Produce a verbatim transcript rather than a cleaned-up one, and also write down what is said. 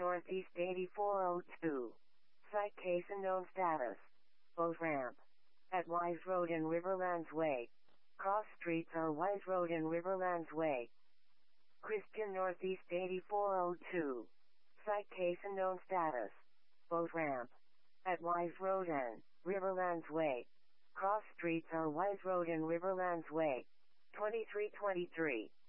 Northeast eighty-four oh two. Site case unknown status. Boat ramp. At Wise Road and Riverlands Way. Cross streets are Wise Road and Riverlands Way. Christian Northeast eighty-four oh two. Site case unknown status. Boat ramp. At Wise Road and Riverlands Way. Cross streets are Wise Road and Riverlands Way. twenty-three twenty-three.